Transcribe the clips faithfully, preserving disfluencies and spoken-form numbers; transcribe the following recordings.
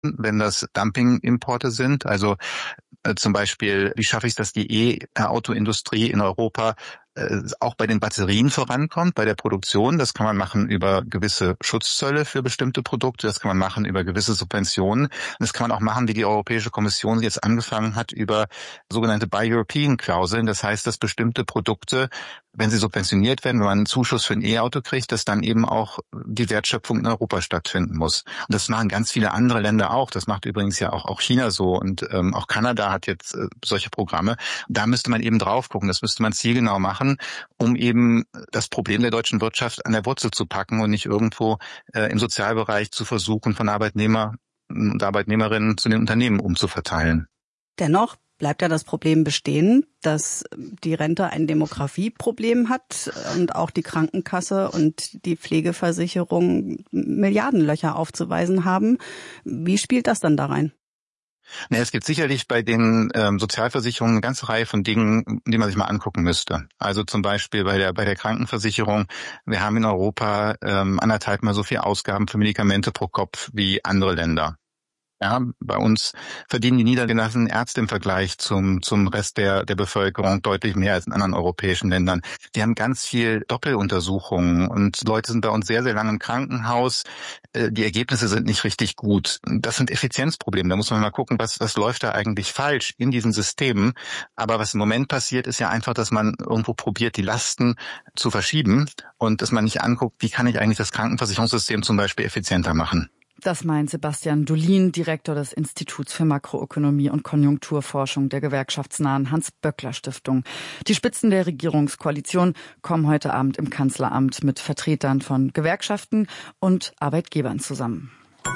wenn das Dumping-Importe sind. Also äh, zum Beispiel, wie schaffe ich es, dass die E-Auto-Industrie in Europa äh, auch bei den Batterien vorankommt, bei der Produktion. Das kann man machen über gewisse Schutzzölle für bestimmte Produkte. Das kann man machen über gewisse Subventionen. Und das kann man auch machen, wie die Europäische Kommission jetzt angefangen hat, über sogenannte Buy European-Klauseln. Das heißt, dass bestimmte Produkte, wenn sie subventioniert werden, wenn man einen Zuschuss für ein E-Auto kriegt, dass dann eben auch die Wertschöpfung in Europa stattfinden muss. Und das machen ganz viele andere Länder auch. Das macht übrigens ja auch, auch China so. Und ähm, auch Kanada hat jetzt äh, solche Programme. Da müsste man eben drauf gucken. Das müsste man zielgenau machen, um eben das Problem der deutschen Wirtschaft an der Wurzel zu packen und nicht irgendwo äh, im Sozialbereich zu versuchen, von Arbeitnehmer und Arbeitnehmerinnen zu den Unternehmen umzuverteilen. Dennoch bleibt ja das Problem bestehen, dass die Rente ein Demografieproblem hat und auch die Krankenkasse und die Pflegeversicherung Milliardenlöcher aufzuweisen haben. Wie spielt das dann da rein? Na, es gibt sicherlich bei den ähm, Sozialversicherungen eine ganze Reihe von Dingen, die man sich mal angucken müsste. Also zum Beispiel bei der bei der Krankenversicherung. Wir haben in Europa ähm, anderthalb Mal so viel Ausgaben für Medikamente pro Kopf wie andere Länder. Ja, bei uns verdienen die niedergelassenen Ärzte im Vergleich zum zum Rest der der Bevölkerung deutlich mehr als in anderen europäischen Ländern. Die haben ganz viel Doppeluntersuchungen und Leute sind bei uns sehr, sehr lange im Krankenhaus. Die Ergebnisse sind nicht richtig gut. Das sind Effizienzprobleme. Da muss man mal gucken, was was läuft da eigentlich falsch in diesen Systemen. Aber was im Moment passiert, ist ja einfach, dass man irgendwo probiert, die Lasten zu verschieben und dass man nicht anguckt, wie kann ich eigentlich das Krankenversicherungssystem zum Beispiel effizienter machen. Das meint Sebastian Dulin, Direktor des Instituts für Makroökonomie und Konjunkturforschung der gewerkschaftsnahen Hans-Böckler-Stiftung. Die Spitzen der Regierungskoalition kommen heute Abend im Kanzleramt mit Vertretern von Gewerkschaften und Arbeitgebern zusammen.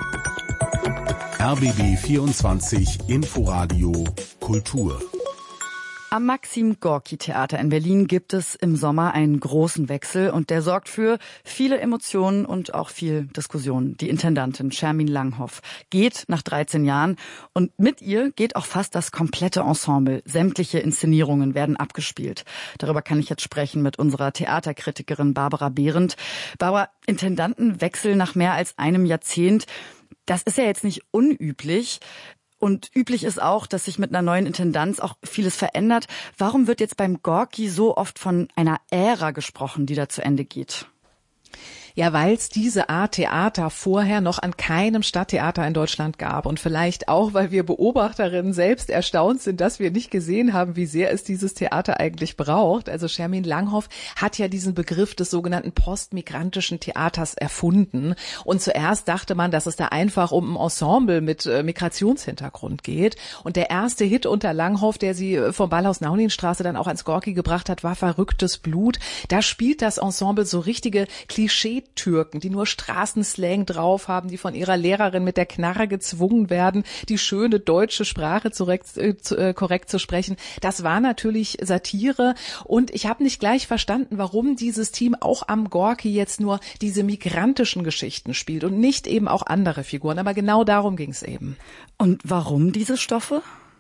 R B B vierundzwanzig Inforadio Kultur. Am Maxim-Gorki-Theater in Berlin gibt es im Sommer einen großen Wechsel und der sorgt für viele Emotionen und auch viel Diskussion. Die Intendantin Shermin Langhoff geht nach dreizehn Jahren und mit ihr geht auch fast das komplette Ensemble. Sämtliche Inszenierungen werden abgespielt. Darüber kann ich jetzt sprechen mit unserer Theaterkritikerin Barbara Behrendt. Barbara, Intendantenwechsel nach mehr als einem Jahrzehnt, das ist ja jetzt nicht unüblich. Und üblich ist auch, dass sich mit einer neuen Intendanz auch vieles verändert. Warum wird jetzt beim Gorki so oft von einer Ära gesprochen, die da zu Ende geht? Ja, weil es diese Art Theater vorher noch an keinem Stadttheater in Deutschland gab. Und vielleicht auch, weil wir Beobachterinnen selbst erstaunt sind, dass wir nicht gesehen haben, wie sehr es dieses Theater eigentlich braucht. Also Shermin Langhoff hat ja diesen Begriff des sogenannten postmigrantischen Theaters erfunden. Und zuerst dachte man, dass es da einfach um ein Ensemble mit äh, Migrationshintergrund geht. Und der erste Hit unter Langhoff, der sie vom Ballhaus Nauninstraße dann auch ans Gorki gebracht hat, war Verrücktes Blut. Da spielt das Ensemble so richtige Klischee Türken, die nur Straßenslang drauf haben, die von ihrer Lehrerin mit der Knarre gezwungen werden, die schöne deutsche Sprache korrekt, äh, korrekt zu sprechen. Das war natürlich Satire und ich habe nicht gleich verstanden, warum dieses Team auch am Gorki jetzt nur diese migrantischen Geschichten spielt und nicht eben auch andere Figuren. Aber genau darum ging es eben. Und warum diese Stoffe?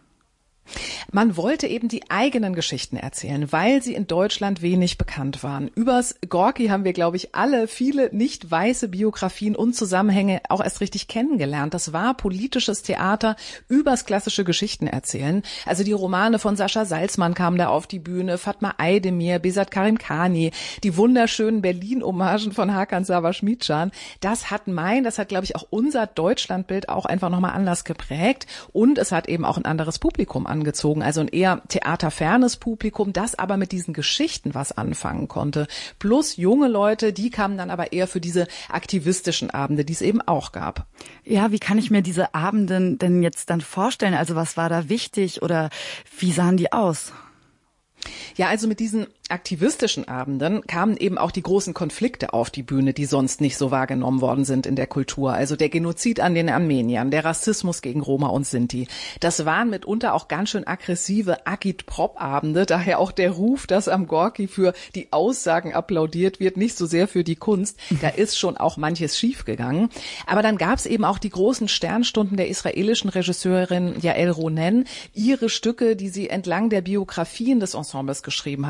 Man wollte eben die eigenen Geschichten erzählen, weil sie in Deutschland wenig bekannt waren. Übers Gorki haben wir, glaube ich, alle viele nicht weiße Biografien und Zusammenhänge auch erst richtig kennengelernt. Das war politisches Theater übers klassische Geschichten erzählen. Also die Romane von Sascha Salzmann kamen da auf die Bühne, Fatma Aydemir, Besat Karimkhani, die wunderschönen Berlin-Hommagen von Hakan Savaschmidjan. Das hat mein, das hat, glaube ich, auch unser Deutschlandbild auch einfach nochmal anders geprägt. Und es hat eben auch ein anderes Publikum angezogen, also ein eher theaterfernes Publikum, das aber mit diesen Geschichten was anfangen konnte. Plus junge Leute, die kamen dann aber eher für diese aktivistischen Abende, die es eben auch gab. Ja, wie kann ich mir diese Abende denn jetzt dann vorstellen? Also was war da wichtig oder wie sahen die aus? Ja, also mit diesen aktivistischen Abenden kamen eben auch die großen Konflikte auf die Bühne, die sonst nicht so wahrgenommen worden sind in der Kultur. Also der Genozid an den Armeniern, der Rassismus gegen Roma und Sinti. Das waren mitunter auch ganz schön aggressive Agit-Prop-Abende. Daher auch der Ruf, dass am Gorki für die Aussagen applaudiert wird, nicht so sehr für die Kunst. Da ist schon auch manches schiefgegangen. Aber dann gab es eben auch die großen Sternstunden der israelischen Regisseurin Yael Ronen. Ihre Stücke, die sie entlang der Biografien des Ensembles geschrieben hat. Und dann eben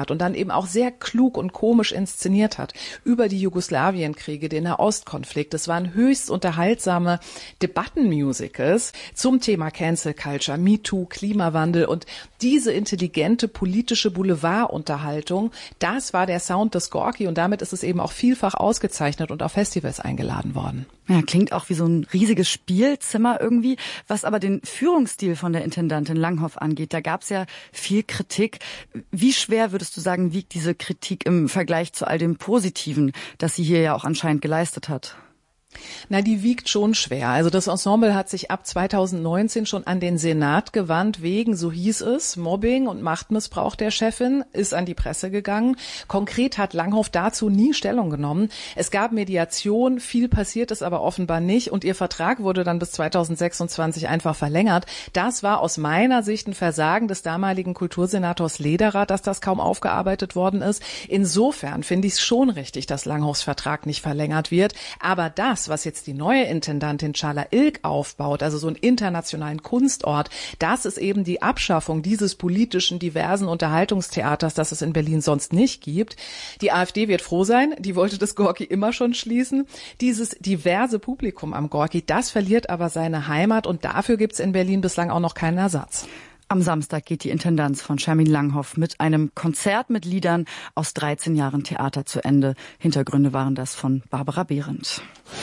eben auch sehr klug und komisch inszeniert hat. Über die Jugoslawienkriege, den Nahostkonflikt. Es waren höchst unterhaltsame Debattenmusicals zum Thema Cancel Culture, MeToo, Klimawandel und diese intelligente politische Boulevardunterhaltung, das war der Sound des Gorki und damit ist es eben auch vielfach ausgezeichnet und auf Festivals eingeladen worden. Ja, klingt auch wie so ein riesiges Spielzimmer irgendwie. Was aber den Führungsstil von der Intendantin Langhoff angeht, da gab es ja viel Kritik. Wie schwer, würdest du sagen, wiegt diese Kritik im Vergleich zu all dem Positiven, das sie hier ja auch anscheinend geleistet hat? Na, die wiegt schon schwer. Also das Ensemble hat sich ab zweitausendneunzehn schon an den Senat gewandt, wegen, so hieß es, Mobbing und Machtmissbrauch der Chefin, ist an die Presse gegangen. Konkret hat Langhoff dazu nie Stellung genommen. Es gab Mediation, viel passiert ist aber offenbar nicht und ihr Vertrag wurde dann bis zweitausendsechsundzwanzig einfach verlängert. Das war aus meiner Sicht ein Versagen des damaligen Kultursenators Lederer, dass das kaum aufgearbeitet worden ist. Insofern finde ich es schon richtig, dass Langhoffs Vertrag nicht verlängert wird. Aber das, was jetzt die neue Intendantin Çağla Ilk aufbaut, also so einen internationalen Kunstort, das ist eben die Abschaffung dieses politischen, diversen Unterhaltungstheaters, das es in Berlin sonst nicht gibt. Die AfD wird froh sein, die wollte das Gorki immer schon schließen. Dieses diverse Publikum am Gorki, das verliert aber seine Heimat und dafür gibt es in Berlin bislang auch noch keinen Ersatz. Am Samstag geht die Intendanz von Shermin Langhoff mit einem Konzert mit Liedern aus dreizehn Jahren Theater zu Ende. Hintergründe waren das von Barbara Behrendt.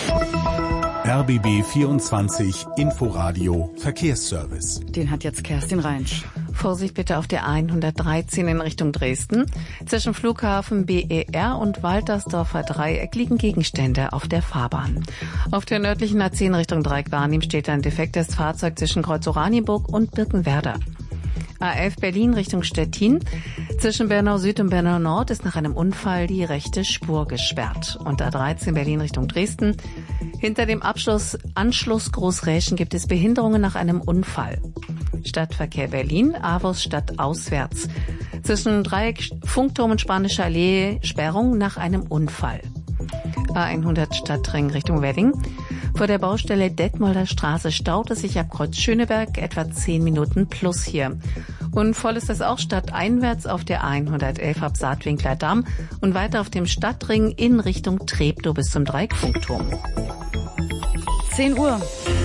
R B B vierundzwanzig Inforadio Verkehrsservice. Den hat jetzt Kerstin Reinsch. Vorsicht bitte auf der hundertdreizehn in Richtung Dresden. Zwischen Flughafen B E R und Waltersdorfer Dreieck liegen Gegenstände auf der Fahrbahn. Auf der nördlichen A zehn Richtung Dreieck-Warnim steht ein defektes Fahrzeug zwischen Kreuz Oranienburg und Birkenwerder. A elf Berlin Richtung Stettin. Zwischen Bernau Süd und Bernau Nord ist nach einem Unfall die rechte Spur gesperrt. Und A dreizehn Berlin Richtung Dresden. Hinter dem Abschluss, Anschluss Großräschen gibt es Behinderungen nach einem Unfall. Stadtverkehr Berlin, Avus Stadt auswärts. Zwischen Dreieck, Funkturm und Spanische Allee Sperrung nach einem Unfall. A hundert Stadtring Richtung Wedding. Vor der Baustelle Detmolder Straße staut es sich ab Kreuz Schöneberg etwa zehn Minuten plus hier. Und voll ist es auch stadteinwärts auf der A hundertelf ab Saatwinkler Damm und weiter auf dem Stadtring in Richtung Treptow bis zum Dreieckfunkturm. zehn Uhr.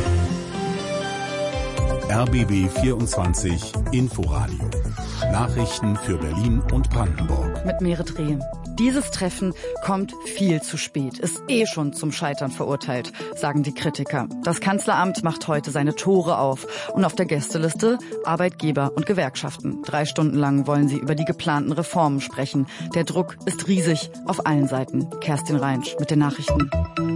R B B vierundzwanzig Inforadio. Nachrichten für Berlin und Brandenburg. Mit Merit Rehm. Dieses Treffen kommt viel zu spät, ist eh schon zum Scheitern verurteilt, sagen die Kritiker. Das Kanzleramt macht heute seine Tore auf und auf der Gästeliste Arbeitgeber und Gewerkschaften. Drei Stunden lang wollen sie über die geplanten Reformen sprechen. Der Druck ist riesig auf allen Seiten. Kerstin Reinsch mit den Nachrichten.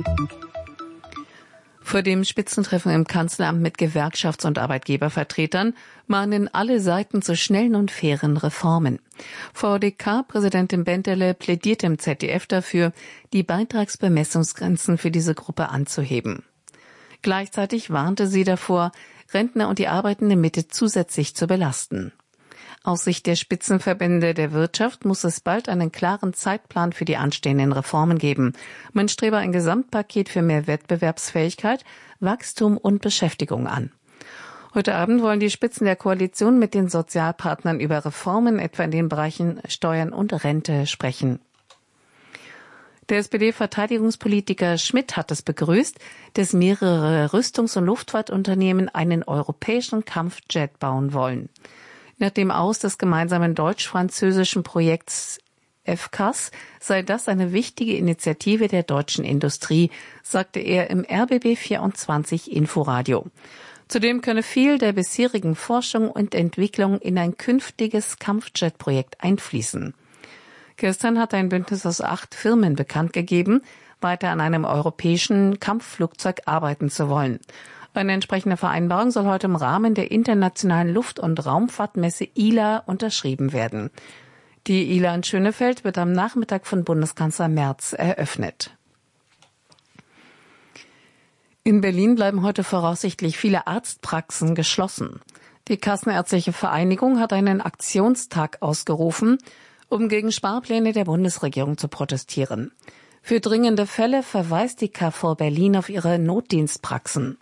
Vor dem Spitzentreffen im Kanzleramt mit Gewerkschafts- und Arbeitgebervertretern mahnen alle Seiten zu schnellen und fairen Reformen. V D K-Präsidentin Benterle plädiert im Z D F dafür, die Beitragsbemessungsgrenzen für diese Gruppe anzuheben. Gleichzeitig warnte sie davor, Rentner und die arbeitende Mitte zusätzlich zu belasten. Aus Sicht der Spitzenverbände der Wirtschaft muss es bald einen klaren Zeitplan für die anstehenden Reformen geben. Man strebe ein Gesamtpaket für mehr Wettbewerbsfähigkeit, Wachstum und Beschäftigung an. Heute Abend wollen die Spitzen der Koalition mit den Sozialpartnern über Reformen, etwa in den Bereichen Steuern und Rente, sprechen. Der S P D-Verteidigungspolitiker Schmidt hat es begrüßt, dass mehrere Rüstungs- und Luftfahrtunternehmen einen europäischen Kampfjet bauen wollen. Nach dem Aus des gemeinsamen deutsch-französischen Projekts F C A S sei das eine wichtige Initiative der deutschen Industrie, sagte er im R B B vierundzwanzig Inforadio. Zudem könne viel der bisherigen Forschung und Entwicklung in ein künftiges Kampfjet-Projekt einfließen. Gestern hat ein Bündnis aus acht Firmen bekannt gegeben, weiter an einem europäischen Kampfflugzeug arbeiten zu wollen. Eine entsprechende Vereinbarung soll heute im Rahmen der internationalen Luft- und Raumfahrtmesse I L A unterschrieben werden. Die I L A in Schönefeld wird am Nachmittag von Bundeskanzler Merz eröffnet. In Berlin bleiben heute voraussichtlich viele Arztpraxen geschlossen. Die Kassenärztliche Vereinigung hat einen Aktionstag ausgerufen, um gegen Sparpläne der Bundesregierung zu protestieren. Für dringende Fälle verweist die K V Berlin auf ihre Notdienstpraxen.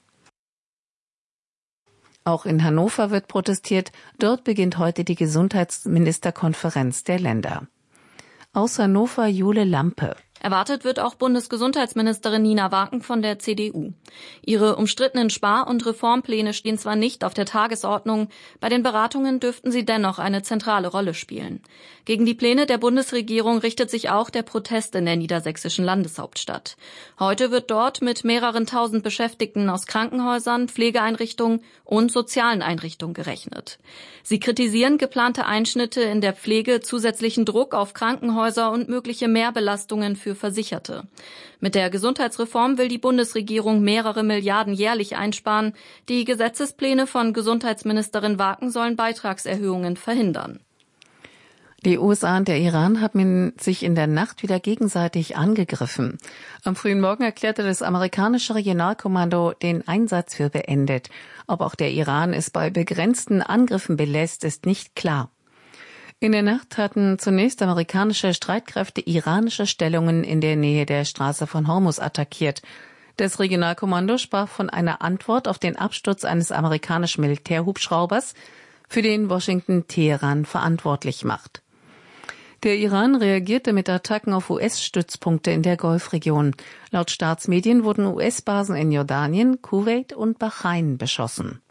Auch in Hannover wird protestiert. Dort beginnt heute die Gesundheitsministerkonferenz der Länder. Aus Hannover Jule Lampe. Erwartet wird auch Bundesgesundheitsministerin Nina Waken von der C D U. Ihre umstrittenen Spar- und Reformpläne stehen zwar nicht auf der Tagesordnung, bei den Beratungen dürften sie dennoch eine zentrale Rolle spielen. Gegen die Pläne der Bundesregierung richtet sich auch der Protest in der niedersächsischen Landeshauptstadt. Heute wird dort mit mehreren tausend Beschäftigten aus Krankenhäusern, Pflegeeinrichtungen und sozialen Einrichtungen gerechnet. Sie kritisieren geplante Einschnitte in der Pflege, zusätzlichen Druck auf Krankenhäuser und mögliche Mehrbelastungen für Versicherte. Mit der Gesundheitsreform will die Bundesregierung mehrere Milliarden jährlich einsparen. Die Gesetzespläne von Gesundheitsministerin Waken sollen Beitragserhöhungen verhindern. Die U S A und der Iran haben sich in der Nacht wieder gegenseitig angegriffen. Am frühen Morgen erklärte das amerikanische Regionalkommando den Einsatz für beendet. Ob auch der Iran es bei begrenzten Angriffen belässt, ist nicht klar. In der Nacht hatten zunächst amerikanische Streitkräfte iranische Stellungen in der Nähe der Straße von Hormuz attackiert. Das Regionalkommando sprach von einer Antwort auf den Absturz eines amerikanischen Militärhubschraubers, für den Washington Teheran verantwortlich macht. Der Iran reagierte mit Attacken auf U S-Stützpunkte in der Golfregion. Laut Staatsmedien wurden U S-Basen in Jordanien, Kuwait und Bahrain beschossen.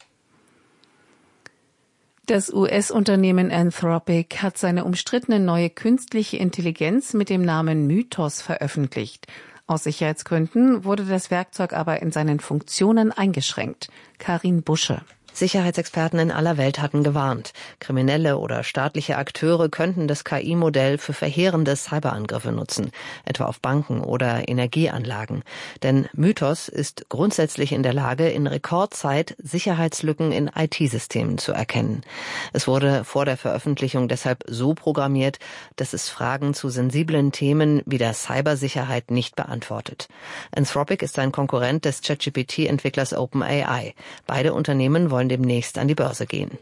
Das U S-Unternehmen Anthropic hat seine umstrittene neue künstliche Intelligenz mit dem Namen Mythos veröffentlicht. Aus Sicherheitsgründen wurde das Werkzeug aber in seinen Funktionen eingeschränkt. Karin Busche. Sicherheitsexperten in aller Welt hatten gewarnt. Kriminelle oder staatliche Akteure könnten das K I-Modell für verheerende Cyberangriffe nutzen, etwa auf Banken oder Energieanlagen. Denn Mythos ist grundsätzlich in der Lage, in Rekordzeit Sicherheitslücken in I T-Systemen zu erkennen. Es wurde vor der Veröffentlichung deshalb so programmiert, dass es Fragen zu sensiblen Themen wie der Cybersicherheit nicht beantwortet. Anthropic ist ein Konkurrent des ChatGPT-Entwicklers OpenAI. Beide Unternehmen wollen demnächst an die Börse gehen.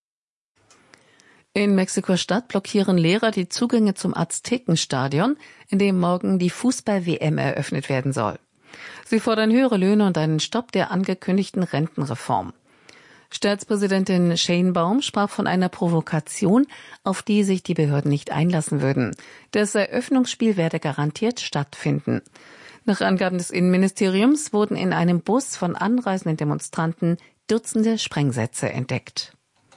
In Mexiko-Stadt blockieren Lehrer die Zugänge zum Aztekenstadion, in dem morgen die Fußball-W M eröffnet werden soll. Sie fordern höhere Löhne und einen Stopp der angekündigten Rentenreform. Staatspräsidentin Sheinbaum sprach von einer Provokation, auf die sich die Behörden nicht einlassen würden. Das Eröffnungsspiel werde garantiert stattfinden. Nach Angaben des Innenministeriums wurden in einem Bus von anreisenden Demonstranten Dutzende Sprengsätze entdeckt.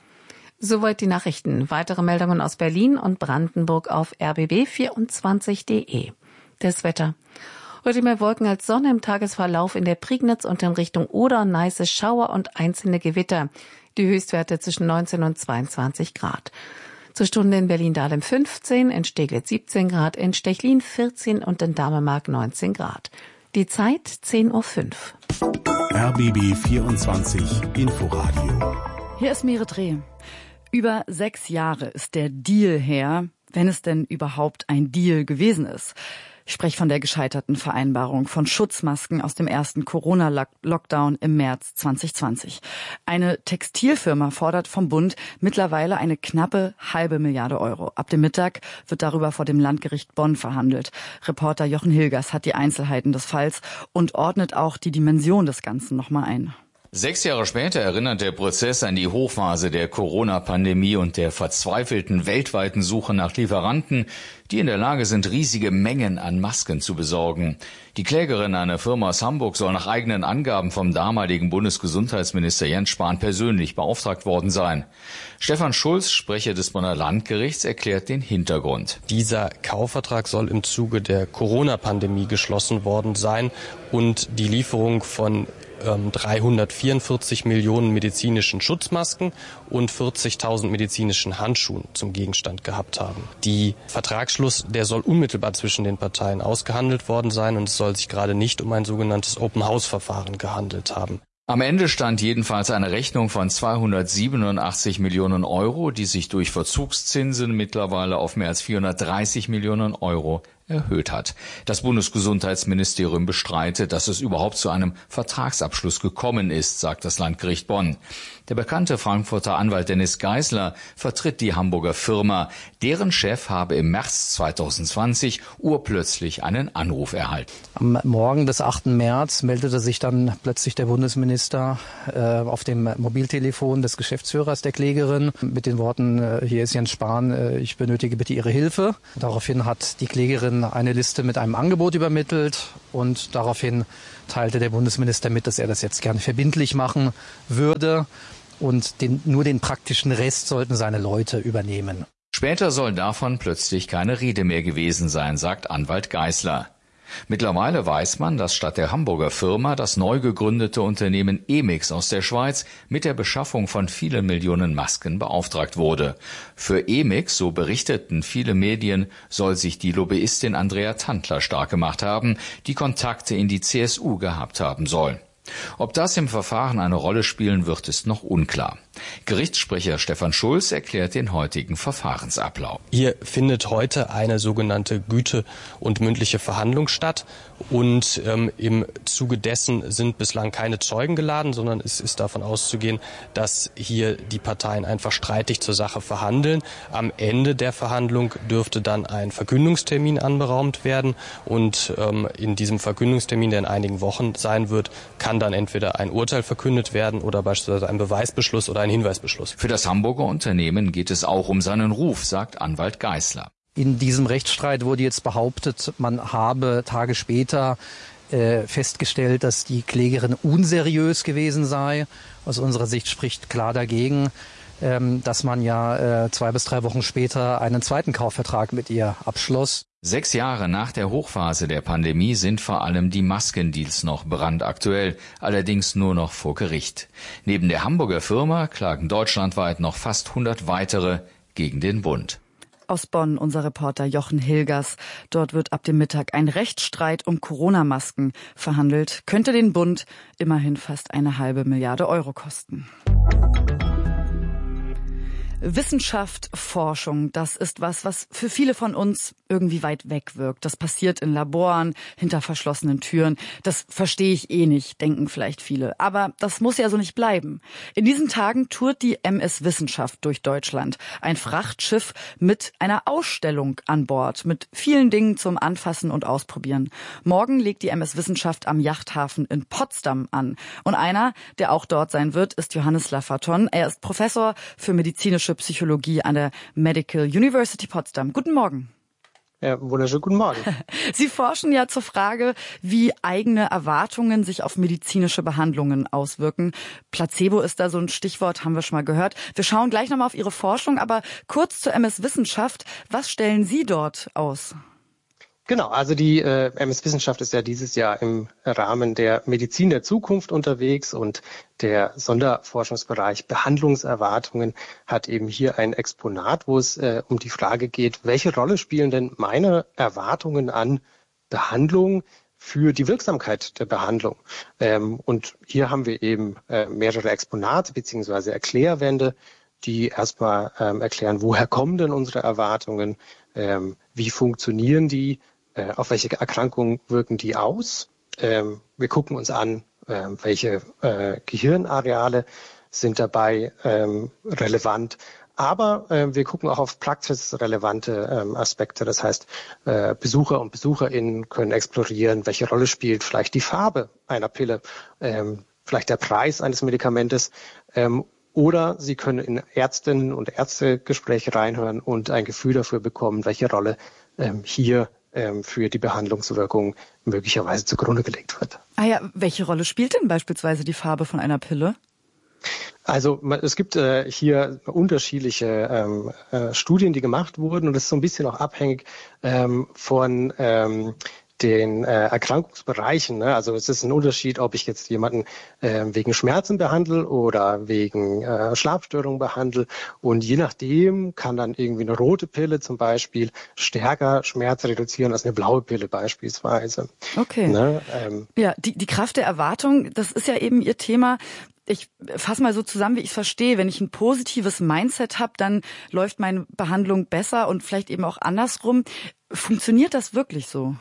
Soweit die Nachrichten. Weitere Meldungen aus Berlin und Brandenburg auf r b b vierundzwanzig punkt d e. Das Wetter. Heute mehr Wolken als Sonne im Tagesverlauf in der Prignitz und in Richtung Oder, Neiße Schauer und einzelne Gewitter. Die Höchstwerte zwischen neunzehn und zweiundzwanzig Grad. Zur Stunde in Berlin-Dahlem fünfzehn, in Steglitz siebzehn Grad, in Stechlin vierzehn und in Damemark neunzehn Grad. Die Zeit zehn Uhr fünf. R B B vierundzwanzig Inforadio. Hier ist Mire Dreh. Über sechs Jahre ist der Deal her, wenn es denn überhaupt ein Deal gewesen ist. Ich spreche von der gescheiterten Vereinbarung von Schutzmasken aus dem ersten Corona-Lockdown im März zwanzig zwanzig. Eine Textilfirma fordert vom Bund mittlerweile eine knappe halbe Milliarde Euro. Ab dem Mittag wird darüber vor dem Landgericht Bonn verhandelt. Reporter Jochen Hilgers hat die Einzelheiten des Falls und ordnet auch die Dimension des Ganzen nochmal ein. Sechs Jahre später erinnert der Prozess an die Hochphase der Corona-Pandemie und der verzweifelten weltweiten Suche nach Lieferanten, die in der Lage sind, riesige Mengen an Masken zu besorgen. Die Klägerin, eine Firma aus Hamburg, soll nach eigenen Angaben vom damaligen Bundesgesundheitsminister Jens Spahn persönlich beauftragt worden sein. Stefan Schulz, Sprecher des Bonner Landgerichts, erklärt den Hintergrund. Dieser Kaufvertrag soll im Zuge der Corona-Pandemie geschlossen worden sein und die Lieferung von dreihundertvierundvierzig Millionen medizinischen Schutzmasken und vierzigtausend medizinischen Handschuhen zum Gegenstand gehabt haben. Die Vertragsschluss, der soll unmittelbar zwischen den Parteien ausgehandelt worden sein und es soll sich gerade nicht um ein sogenanntes Open-House-Verfahren gehandelt haben. Am Ende stand jedenfalls eine Rechnung von zweihundertsiebenundachtzig Millionen Euro, die sich durch Verzugszinsen mittlerweile auf mehr als vierhundertdreißig Millionen Euro erhöht hat. Das Bundesgesundheitsministerium bestreitet, dass es überhaupt zu einem Vertragsabschluss gekommen ist, sagt das Landgericht Bonn. Der bekannte Frankfurter Anwalt Dennis Geisler vertritt die Hamburger Firma. Deren Chef habe im März zweitausendzwanzig urplötzlich einen Anruf erhalten. Am Morgen des achten März meldete sich dann plötzlich der Bundesminister äh, auf dem Mobiltelefon des Geschäftsführers der Klägerin mit den Worten, äh, hier ist Jens Spahn, äh, ich benötige bitte Ihre Hilfe. Daraufhin hat die Klägerin eine Liste mit einem Angebot übermittelt und daraufhin teilte der Bundesminister mit, dass er das jetzt gerne verbindlich machen würde und den, nur den praktischen Rest sollten seine Leute übernehmen. Später soll davon plötzlich keine Rede mehr gewesen sein, sagt Anwalt Geisler. Mittlerweile weiß man, dass statt der Hamburger Firma das neu gegründete Unternehmen Emix aus der Schweiz mit der Beschaffung von vielen Millionen Masken beauftragt wurde. Für Emix, so berichteten viele Medien, soll sich die Lobbyistin Andrea Tantler stark gemacht haben, die Kontakte in die C S U gehabt haben soll. Ob das im Verfahren eine Rolle spielen wird, ist noch unklar. Gerichtssprecher Stefan Schulz erklärt den heutigen Verfahrensablauf. Hier findet heute eine sogenannte Güte- und mündliche Verhandlung statt. Und ähm, im Zuge dessen sind bislang keine Zeugen geladen, sondern es ist davon auszugehen, dass hier die Parteien einfach streitig zur Sache verhandeln. Am Ende der Verhandlung dürfte dann ein Verkündungstermin anberaumt werden. Und ähm, in diesem Verkündungstermin, der in einigen Wochen sein wird, kann dann entweder ein Urteil verkündet werden oder beispielsweise ein Beweisbeschluss oder ein Hinweisbeschluss. Für das Hamburger Unternehmen geht es auch um seinen Ruf, sagt Anwalt Geisler. In diesem Rechtsstreit wurde jetzt behauptet, man habe Tage später äh, festgestellt, dass die Klägerin unseriös gewesen sei. Aus unserer Sicht spricht klar dagegen, ähm, dass man ja äh, zwei bis drei Wochen später einen zweiten Kaufvertrag mit ihr abschloss. Sechs Jahre nach der Hochphase der Pandemie sind vor allem die Maskendeals noch brandaktuell, allerdings nur noch vor Gericht. Neben der Hamburger Firma klagen deutschlandweit noch fast hundert weitere gegen den Bund. Aus Bonn unser Reporter Jochen Hilgers. Dort wird ab dem Mittag ein Rechtsstreit um Corona-Masken verhandelt. Könnte den Bund immerhin fast eine halbe Milliarde Euro kosten. Wissenschaft, Forschung, das ist was, was für viele von uns irgendwie weit weg wirkt. Das passiert in Laboren, hinter verschlossenen Türen. Das verstehe ich eh nicht, denken vielleicht viele. Aber das muss ja so nicht bleiben. In diesen Tagen tourt die M S Wissenschaft durch Deutschland. Ein Frachtschiff mit einer Ausstellung an Bord, mit vielen Dingen zum Anfassen und Ausprobieren. Morgen legt die M S Wissenschaft am Yachthafen in Potsdam an. Und einer, der auch dort sein wird, ist Johannes Lafferton. Er ist Professor für medizinische Psychologie an der Medical University Potsdam. Guten Morgen. Ja, wunderschönen guten Morgen. Sie forschen ja zur Frage, wie eigene Erwartungen sich auf medizinische Behandlungen auswirken. Placebo ist da so ein Stichwort, haben wir schon mal gehört. Wir schauen gleich nochmal auf Ihre Forschung, aber kurz zur M S Wissenschaft. Was stellen Sie dort aus? Genau, also die äh, M S Wissenschaft ist ja dieses Jahr im Rahmen der Medizin der Zukunft unterwegs und der Sonderforschungsbereich Behandlungserwartungen hat eben hier ein Exponat, wo es äh, um die Frage geht, welche Rolle spielen denn meine Erwartungen an Behandlung für die Wirksamkeit der Behandlung. Ähm, und hier haben wir eben äh, mehrere Exponate bzw. Erklärwände, die erstmal ähm, erklären, woher kommen denn unsere Erwartungen, ähm, wie funktionieren die, äh, auf welche Erkrankungen wirken die aus. Ähm, wir gucken uns an, äh, welche äh, Gehirnareale sind dabei ähm, relevant. Aber äh, wir gucken auch auf praxisrelevante ähm, Aspekte. Das heißt, äh, Besucher und BesucherInnen können explorieren, welche Rolle spielt vielleicht die Farbe einer Pille, ähm, vielleicht der Preis eines Medikamentes, ähm, oder Sie können in Ärztinnen- und Ärztegespräche reinhören und ein Gefühl dafür bekommen, welche Rolle ähm, hier ähm, für die Behandlungswirkung möglicherweise zugrunde gelegt wird. Ah ja, welche Rolle spielt denn beispielsweise die Farbe von einer Pille? Also es gibt äh, hier unterschiedliche ähm, äh, Studien, die gemacht wurden, und das ist so ein bisschen auch abhängig ähm, von ähm, den äh, Erkrankungsbereichen. Ne? Also es ist ein Unterschied, ob ich jetzt jemanden äh, wegen Schmerzen behandle oder wegen äh, Schlafstörungen behandle. Und je nachdem kann dann irgendwie eine rote Pille zum Beispiel stärker Schmerz reduzieren als eine blaue Pille beispielsweise. Okay. Ne? Ähm, ja, die, die Kraft der Erwartung, das ist ja eben Ihr Thema. ich fasse mal so zusammen, wie ich es verstehe. Wenn ich ein positives Mindset habe, dann läuft meine Behandlung besser und vielleicht eben auch andersrum. Funktioniert das wirklich so?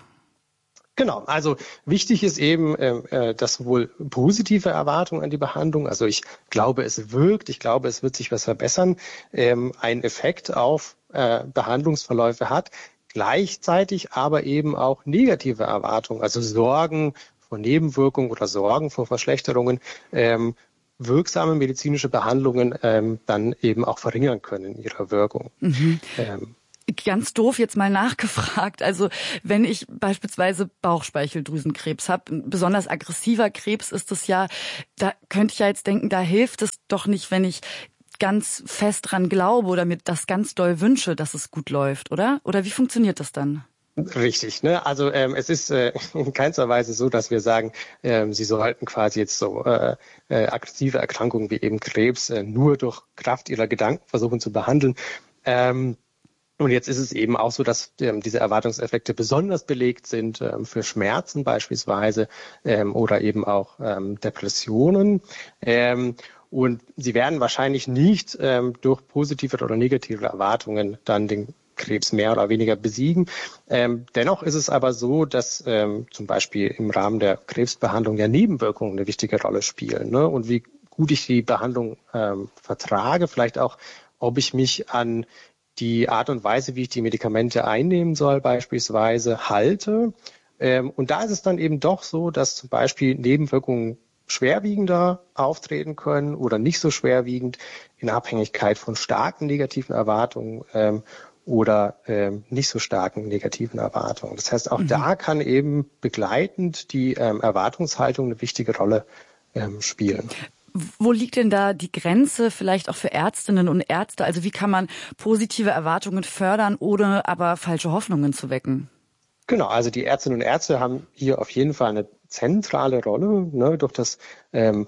Genau, also wichtig ist eben, äh, dass sowohl positive Erwartungen an die Behandlung, also ich glaube, es wirkt, ich glaube, es wird sich was verbessern, ähm, einen Effekt auf äh, Behandlungsverläufe hat, gleichzeitig aber eben auch negative Erwartungen, also Sorgen vor Nebenwirkungen oder Sorgen vor Verschlechterungen, ähm, wirksame medizinische Behandlungen ähm, dann eben auch verringern können in ihrer Wirkung. Mhm. Ähm, Ganz doof jetzt mal nachgefragt. Also wenn ich beispielsweise Bauchspeicheldrüsenkrebs habe, ein besonders aggressiver Krebs ist es ja, da könnte ich ja jetzt denken, da hilft es doch nicht, wenn ich ganz fest dran glaube oder mir das ganz doll wünsche, dass es gut läuft, oder? Oder wie funktioniert das dann? Richtig, ne? Also ähm, es ist äh, in keinster Weise so, dass wir sagen, ähm, Sie sollten quasi jetzt so äh, äh, aggressive Erkrankungen wie eben Krebs äh, nur durch Kraft Ihrer Gedanken versuchen zu behandeln. Ähm, Und jetzt ist es eben auch so, dass ähm, diese Erwartungseffekte besonders belegt sind ähm, für Schmerzen beispielsweise ähm, oder eben auch ähm, Depressionen. Ähm, und sie werden wahrscheinlich nicht ähm, durch positive oder negative Erwartungen dann den Krebs mehr oder weniger besiegen. Ähm, dennoch ist es aber so, dass ähm, zum Beispiel im Rahmen der Krebsbehandlung ja Nebenwirkungen eine wichtige Rolle spielen, ne? Und wie gut ich die Behandlung ähm, vertrage, vielleicht auch, ob ich mich an die Art und Weise, wie ich die Medikamente einnehmen soll, beispielsweise halte. Ähm, und da ist es dann eben doch so, dass zum Beispiel Nebenwirkungen schwerwiegender auftreten können oder nicht so schwerwiegend in Abhängigkeit von starken negativen Erwartungen ähm, oder ähm, nicht so starken negativen Erwartungen. Das heißt, auch mhm. da kann eben begleitend die ähm, Erwartungshaltung eine wichtige Rolle ähm, spielen. Wo liegt denn da die Grenze vielleicht auch für Ärztinnen und Ärzte? Also wie kann man positive Erwartungen fördern, ohne aber falsche Hoffnungen zu wecken? Genau, also die Ärztinnen und Ärzte haben hier auf jeden Fall eine zentrale Rolle, ne, durch das ähm,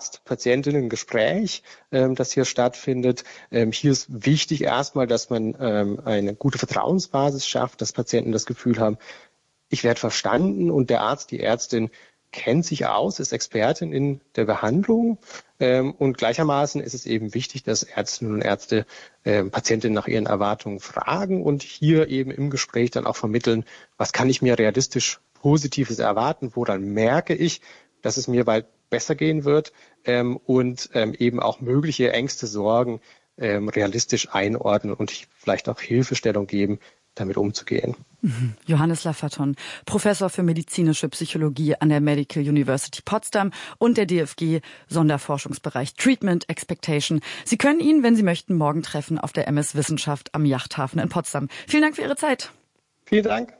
Arzt-Patientinnen-Gespräch, ähm, das hier stattfindet. Ähm, hier ist wichtig erstmal, dass man ähm, eine gute Vertrauensbasis schafft, dass Patienten das Gefühl haben, ich werde verstanden und der Arzt, die Ärztin kennt sich aus, ist Expertin in der Behandlung ähm, und gleichermaßen ist es eben wichtig, dass Ärztinnen und Ärzte äh, Patientinnen nach ihren Erwartungen fragen und hier eben im Gespräch dann auch vermitteln, was kann ich mir realistisch Positives erwarten, woran merke ich, dass es mir bald besser gehen wird ähm, und ähm, eben auch mögliche Ängste, Sorgen ähm, realistisch einordnen und vielleicht auch Hilfestellung geben, damit umzugehen. Mhm. Johannes Laffaton, Professor für medizinische Psychologie an der Medical University Potsdam und der D F G Sonderforschungsbereich Treatment Expectation. Sie können ihn, wenn Sie möchten, morgen treffen auf der M S Wissenschaft am Yachthafen in Potsdam. Vielen Dank für Ihre Zeit. Vielen Dank.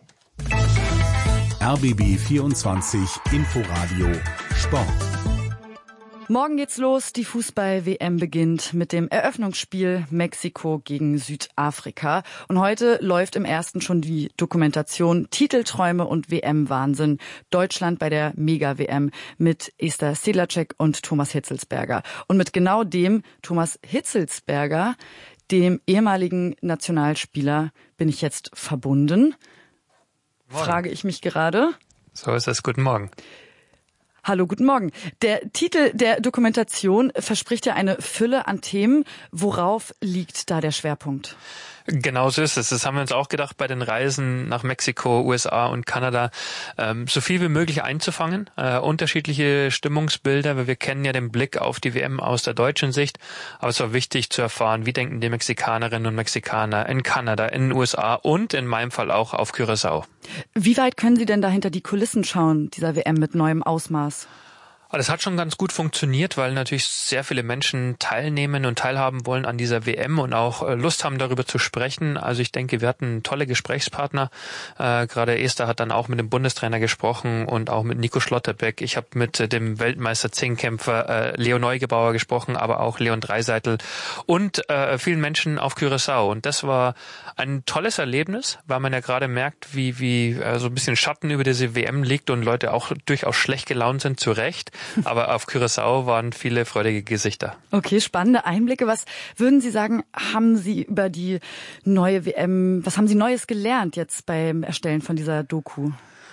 R B B vierundzwanzig Inforadio Sport. Morgen geht's los. Die Fußball-W M beginnt mit dem Eröffnungsspiel Mexiko gegen Südafrika. Und heute läuft im ersten schon die Dokumentation Titelträume und W M-Wahnsinn. Deutschland bei der Mega-W M mit Esther Sedlacek und Thomas Hitzelsberger. Und mit genau dem Thomas Hitzelsberger, dem ehemaligen Nationalspieler, bin ich jetzt verbunden. Morgen. Frage ich mich gerade. So ist es. Guten Morgen. Hallo, guten Morgen. Der Titel der Dokumentation verspricht ja eine Fülle an Themen. Worauf liegt da der Schwerpunkt? Genau so ist es. Das haben wir uns auch gedacht bei den Reisen nach Mexiko, U S A und Kanada, ähm, so viel wie möglich einzufangen. Äh, unterschiedliche Stimmungsbilder, weil wir kennen ja den Blick auf die W M aus der deutschen Sicht. Aber es war wichtig zu erfahren, wie denken die Mexikanerinnen und Mexikaner in Kanada, in den U S A und in meinem Fall auch auf Curaçao. Wie weit können Sie denn da hinter die Kulissen schauen, dieser W M mit neuem Ausmaß? Das hat schon ganz gut funktioniert, weil natürlich sehr viele Menschen teilnehmen und teilhaben wollen an dieser W M und auch Lust haben, darüber zu sprechen. Also ich denke, wir hatten tolle Gesprächspartner. Äh, gerade Esther hat dann auch mit dem Bundestrainer gesprochen und auch mit Nico Schlotterbeck. Ich habe mit dem Weltmeister-Zehnkämpfer äh, Leo Neugebauer gesprochen, aber auch Leon Dreiseitel und äh, vielen Menschen auf Curaçao. Und das war ein tolles Erlebnis, weil man ja gerade merkt, wie, wie äh, so ein bisschen Schatten über diese W M liegt und Leute auch durchaus schlecht gelaunt sind, zu Recht. Aber auf Curaçao waren viele freudige Gesichter. Okay, spannende Einblicke. Was würden Sie sagen, haben Sie über die neue W M, was haben Sie Neues gelernt jetzt beim Erstellen von dieser Doku?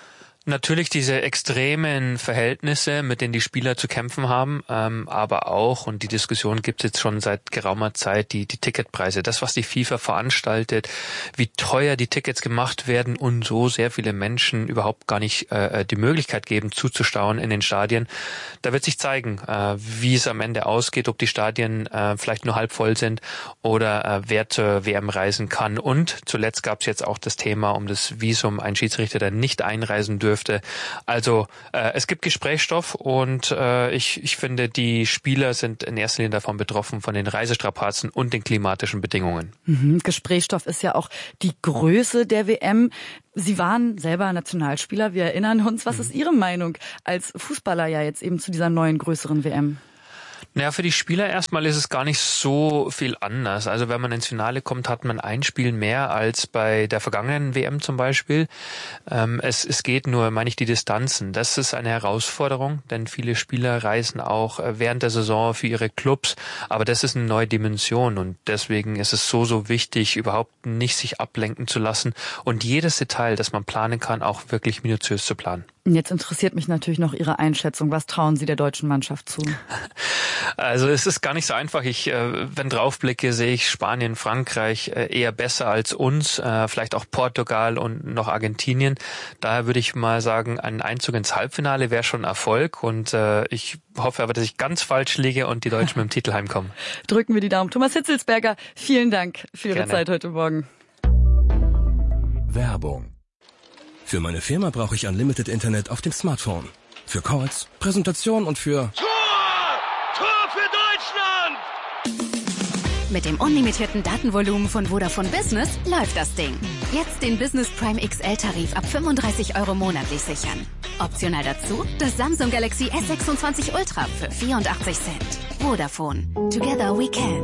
Natürlich diese extremen Verhältnisse, mit denen die Spieler zu kämpfen haben, ähm, aber auch, und die Diskussion gibt es jetzt schon seit geraumer Zeit, die, die Ticketpreise. Das, was die FIFA veranstaltet, wie teuer die Tickets gemacht werden und so sehr viele Menschen überhaupt gar nicht äh, die Möglichkeit geben, zuzustauen in den Stadien. Da wird sich zeigen, äh, wie es am Ende ausgeht, ob die Stadien äh, vielleicht nur halb voll sind oder äh, wer zur W M reisen kann. Und zuletzt gab es jetzt auch das Thema um das Visum, ein Schiedsrichter, der nicht einreisen dürfte. Also äh, es gibt Gesprächsstoff und äh, ich, ich finde, die Spieler sind in erster Linie davon betroffen, von den Reisestrapazen und den klimatischen Bedingungen. Mhm. Gesprächsstoff ist ja auch die Größe der W M. Sie waren selber Nationalspieler, wir erinnern uns. Was ist Ihre Meinung als Fußballer ja jetzt eben zu dieser neuen, größeren W M? Naja, für die Spieler erstmal ist es gar nicht so viel anders. Also wenn man ins Finale kommt, hat man ein Spiel mehr als bei der vergangenen W M zum Beispiel. Ähm, es, es geht nur, meine ich, die Distanzen. Das ist eine Herausforderung, denn viele Spieler reisen auch während der Saison für ihre Clubs. Aber das ist eine neue Dimension und deswegen ist es so, so wichtig, überhaupt nicht sich ablenken zu lassen und jedes Detail, das man planen kann, auch wirklich minutiös zu planen. Jetzt interessiert mich natürlich noch Ihre Einschätzung. Was trauen Sie der deutschen Mannschaft zu? Also es ist gar nicht so einfach. Ich, äh, wenn draufblicke, sehe ich Spanien, Frankreich äh, eher besser als uns, äh, vielleicht auch Portugal und noch Argentinien. Daher würde ich mal sagen, ein Einzug ins Halbfinale wäre schon Erfolg und äh, ich hoffe aber, dass ich ganz falsch liege und die Deutschen mit dem Titel heimkommen. Drücken wir die Daumen. Thomas Hitzelsberger, vielen Dank für Ihre Gerne. Zeit heute Morgen. Werbung. Für meine Firma brauche ich Unlimited Internet auf dem Smartphone. Für Calls, Präsentation und für... Tor! Tor für Deutschland! Mit dem unlimitierten Datenvolumen von Vodafone Business läuft das Ding. Jetzt den Business Prime X L-Tarif ab fünfunddreißig Euro monatlich sichern. Optional dazu das Samsung Galaxy S sechsundzwanzig Ultra für vierundachtzig Cent. Vodafone. Together we can.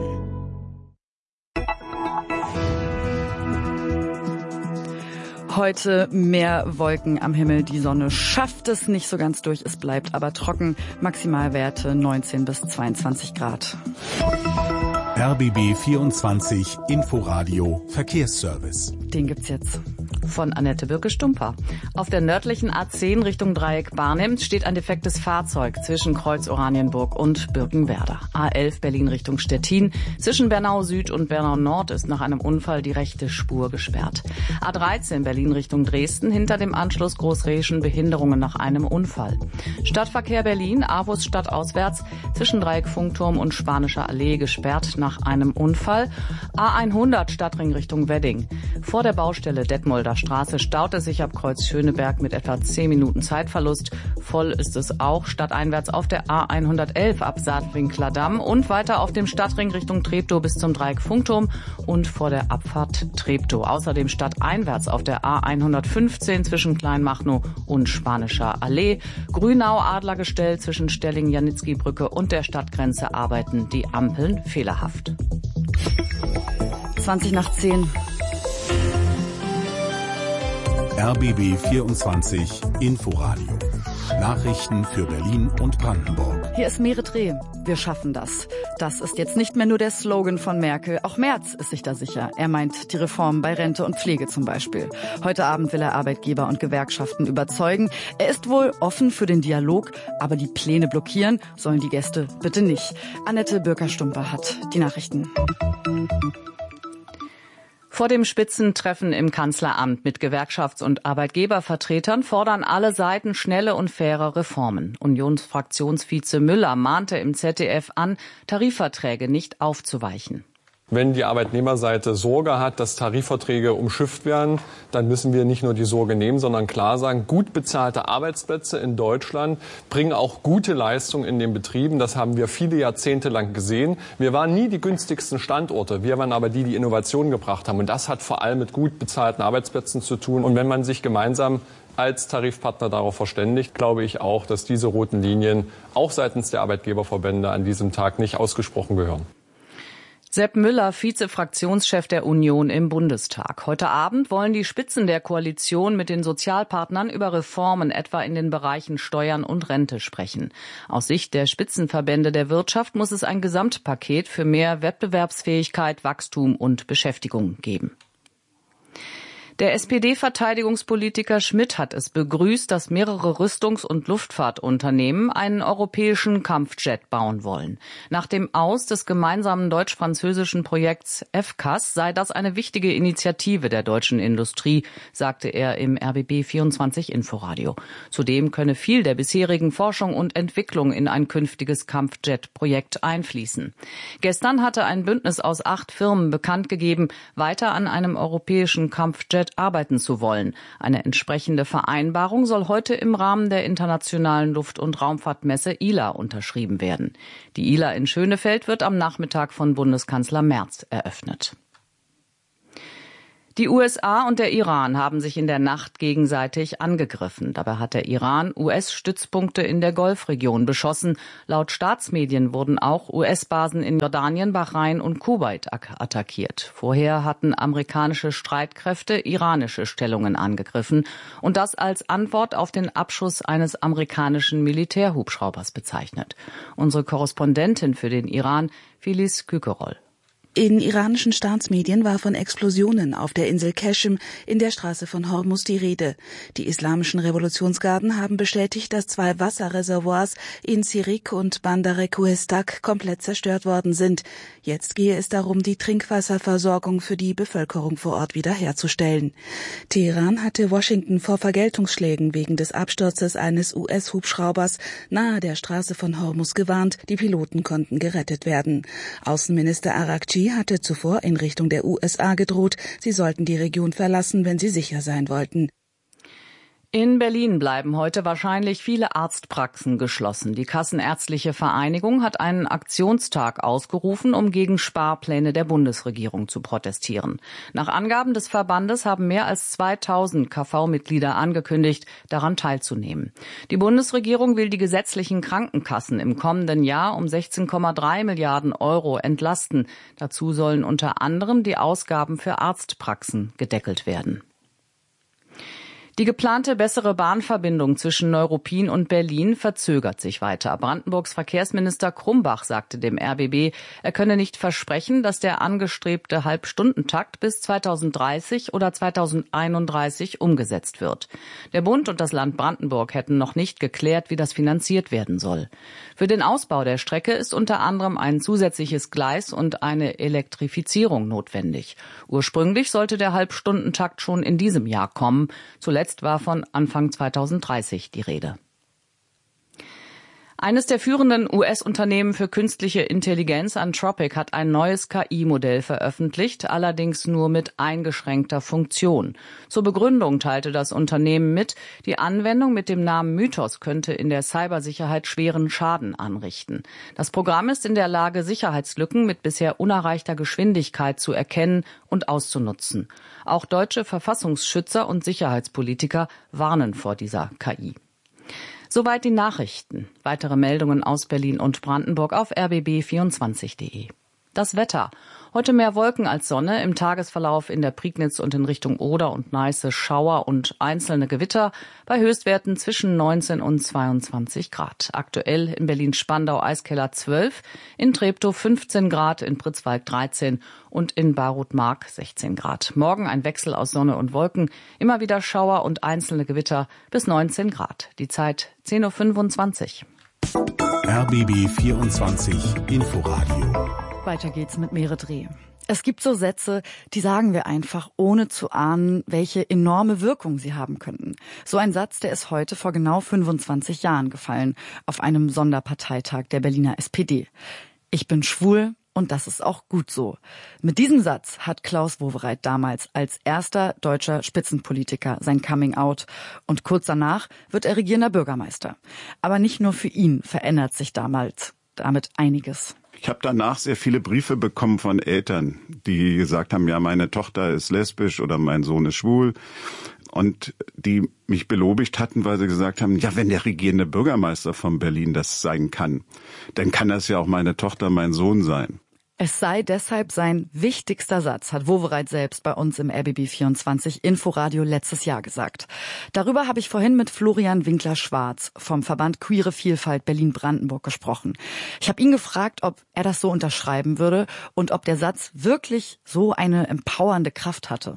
Heute mehr Wolken am Himmel. Die Sonne schafft es nicht so ganz durch. Es bleibt aber trocken. Maximalwerte neunzehn bis zweiundzwanzig Grad. R B B vierundzwanzig Inforadio Verkehrsservice. Den gibt's jetzt. Von Annette Birke-Stumper. Auf der nördlichen A zehn Richtung Dreieck Barnim steht ein defektes Fahrzeug zwischen Kreuz Oranienburg und Birkenwerder. A elf Berlin Richtung Stettin. Zwischen Bernau Süd und Bernau Nord ist nach einem Unfall die rechte Spur gesperrt. A dreizehn Berlin Richtung Dresden. Hinter dem Anschluss Großreschen Behinderungen nach einem Unfall. Stadtverkehr Berlin, Avus stadtauswärts. Zwischen Dreieck Funkturm und Spanischer Allee gesperrt nach einem Unfall. A hundert Stadtring Richtung Wedding. Vor der Baustelle Detmolder Straße staut es sich ab Kreuz Schöneberg mit etwa zehn Minuten Zeitverlust. Voll ist es auch stadteinwärts auf der A hundertelf ab Saatwinkler Damm und weiter auf dem Stadtring Richtung Treptow bis zum Dreieck Funkturm und vor der Abfahrt Treptow. Außerdem stadteinwärts auf der A hundertfünfzehn zwischen Kleinmachnow und Spanischer Allee. Grünau Adlergestell zwischen Stelling-Janitzki-Brücke und der Stadtgrenze arbeiten die Ampeln fehlerhaft. zwanzig nach zehn. R B B vierundzwanzig Inforadio. Nachrichten für Berlin und Brandenburg. Hier ist Merit Reh. Wir schaffen das. Das ist jetzt nicht mehr nur der Slogan von Merkel. Auch Merz ist sich da sicher. Er meint die Reformen bei Rente und Pflege zum Beispiel. Heute Abend will er Arbeitgeber und Gewerkschaften überzeugen. Er ist wohl offen für den Dialog, aber die Pläne blockieren sollen die Gäste bitte nicht. Annette Birker-Stumper hat die Nachrichten. Vor dem Spitzentreffen im Kanzleramt mit Gewerkschafts- und Arbeitgebervertretern fordern alle Seiten schnelle und faire Reformen. Unionsfraktionsvize Müller mahnte im Z D F an, Tarifverträge nicht aufzuweichen. Wenn die Arbeitnehmerseite Sorge hat, dass Tarifverträge umschifft werden, dann müssen wir nicht nur die Sorge nehmen, sondern klar sagen, gut bezahlte Arbeitsplätze in Deutschland bringen auch gute Leistung in den Betrieben. Das haben wir viele Jahrzehnte lang gesehen. Wir waren nie die günstigsten Standorte. Wir waren aber die, die Innovationen gebracht haben. Und das hat vor allem mit gut bezahlten Arbeitsplätzen zu tun. Und wenn man sich gemeinsam als Tarifpartner darauf verständigt, glaube ich auch, dass diese roten Linien auch seitens der Arbeitgeberverbände an diesem Tag nicht ausgesprochen gehören. Sepp Müller, Vize-Fraktionschef der Union im Bundestag. Heute Abend wollen die Spitzen der Koalition mit den Sozialpartnern über Reformen etwa in den Bereichen Steuern und Rente sprechen. Aus Sicht der Spitzenverbände der Wirtschaft muss es ein Gesamtpaket für mehr Wettbewerbsfähigkeit, Wachstum und Beschäftigung geben. Der S P D-Verteidigungspolitiker Schmidt hat es begrüßt, dass mehrere Rüstungs- und Luftfahrtunternehmen einen europäischen Kampfjet bauen wollen. Nach dem Aus des gemeinsamen deutsch-französischen Projekts F C A S sei das eine wichtige Initiative der deutschen Industrie, sagte er im R B B vierundzwanzig Inforadio. Zudem könne viel der bisherigen Forschung und Entwicklung in ein künftiges Kampfjet-Projekt einfließen. Gestern hatte ein Bündnis aus acht Firmen bekannt gegeben, weiter an einem europäischen Kampfjet arbeiten zu wollen. Eine entsprechende Vereinbarung soll heute im Rahmen der internationalen Luft- und Raumfahrtmesse I L A unterschrieben werden. Die I L A in Schönefeld wird am Nachmittag von Bundeskanzler Merz eröffnet. Die U S A und der Iran haben sich in der Nacht gegenseitig angegriffen. Dabei hat der Iran U S-Stützpunkte in der Golfregion beschossen. Laut Staatsmedien wurden auch U S-Basen in Jordanien, Bahrain und Kuwait attackiert. Vorher hatten amerikanische Streitkräfte iranische Stellungen angegriffen und das als Antwort auf den Abschuss eines amerikanischen Militärhubschraubers bezeichnet. Unsere Korrespondentin für den Iran, Filiz Kükerol. In iranischen Staatsmedien war von Explosionen auf der Insel Qeshm in der Straße von Hormuz die Rede. Die islamischen Revolutionsgarden haben bestätigt, dass zwei Wasserreservoirs in Sirik und Bandar Kuhestak komplett zerstört worden sind. Jetzt gehe es darum, die Trinkwasserversorgung für die Bevölkerung vor Ort wiederherzustellen. Teheran hatte Washington vor Vergeltungsschlägen wegen des Absturzes eines U S-Hubschraubers nahe der Straße von Hormuz gewarnt. Die Piloten konnten gerettet werden. Außenminister Arakci hatte zuvor in Richtung der U S A gedroht, sie sollten die Region verlassen, wenn sie sicher sein wollten. In Berlin bleiben heute wahrscheinlich viele Arztpraxen geschlossen. Die Kassenärztliche Vereinigung hat einen Aktionstag ausgerufen, um gegen Sparpläne der Bundesregierung zu protestieren. Nach Angaben des Verbandes haben mehr als zweitausend K V-Mitglieder angekündigt, daran teilzunehmen. Die Bundesregierung will die gesetzlichen Krankenkassen im kommenden Jahr um sechzehn Komma drei Milliarden Euro entlasten. Dazu sollen unter anderem die Ausgaben für Arztpraxen gedeckelt werden. Die geplante bessere Bahnverbindung zwischen Neuruppin und Berlin verzögert sich weiter. Brandenburgs Verkehrsminister Krumbach sagte dem R B B, er könne nicht versprechen, dass der angestrebte Halbstundentakt bis zweitausenddreißig oder zweitausendeinunddreißig umgesetzt wird. Der Bund und das Land Brandenburg hätten noch nicht geklärt, wie das finanziert werden soll. Für den Ausbau der Strecke ist unter anderem ein zusätzliches Gleis und eine Elektrifizierung notwendig. Ursprünglich sollte der Halbstundentakt schon in diesem Jahr kommen. Zuletzt war von Anfang zweitausenddreißig die Rede. Eines der führenden U S-Unternehmen für künstliche Intelligenz, Anthropic, hat ein neues K I-Modell veröffentlicht, allerdings nur mit eingeschränkter Funktion. Zur Begründung teilte das Unternehmen mit, die Anwendung mit dem Namen Mythos könnte in der Cybersicherheit schweren Schaden anrichten. Das Programm ist in der Lage, Sicherheitslücken mit bisher unerreichter Geschwindigkeit zu erkennen und auszunutzen. Auch deutsche Verfassungsschützer und Sicherheitspolitiker warnen vor dieser K I. Soweit die Nachrichten. Weitere Meldungen aus Berlin und Brandenburg auf r b b vierundzwanzig punkt de. Das Wetter. Heute mehr Wolken als Sonne, im Tagesverlauf in der Prignitz und in Richtung Oder und Neiße Schauer und einzelne Gewitter, bei Höchstwerten zwischen neunzehn und zweiundzwanzig Grad. Aktuell in Berlin-Spandau-Eiskeller zwölf, in Treptow fünfzehn Grad, in Pritzwalk dreizehn und in Barut-Mark sechzehn Grad. Morgen ein Wechsel aus Sonne und Wolken, immer wieder Schauer und einzelne Gewitter bis neunzehn Grad. Die Zeit zehn Uhr fünfundzwanzig. R B B vierundzwanzig Inforadio. Weiter geht's mit Merit Reh. Es gibt so Sätze, die sagen wir einfach, ohne zu ahnen, welche enorme Wirkung sie haben könnten. So ein Satz, der ist heute vor genau fünfundzwanzig Jahren gefallen, auf einem Sonderparteitag der Berliner S P D. Ich bin schwul und das ist auch gut so. Mit diesem Satz hat Klaus Wowereit damals als erster deutscher Spitzenpolitiker sein Coming-out und kurz danach wird er regierender Bürgermeister. Aber nicht nur für ihn verändert sich damals damit einiges. Ich habe danach sehr viele Briefe bekommen von Eltern, die gesagt haben, ja, meine Tochter ist lesbisch oder mein Sohn ist schwul. Und die mich belobigt hatten, weil sie gesagt haben, ja, wenn der regierende Bürgermeister von Berlin das sein kann, dann kann das ja auch meine Tochter, mein Sohn sein. Es sei deshalb sein wichtigster Satz, hat Wowereit selbst bei uns im R B B vierundzwanzig Inforadio letztes Jahr gesagt. Darüber habe ich vorhin mit Florian Winkler-Schwarz vom Verband Queere Vielfalt Berlin-Brandenburg gesprochen. Ich habe ihn gefragt, ob er das so unterschreiben würde und ob der Satz wirklich so eine empowernde Kraft hatte.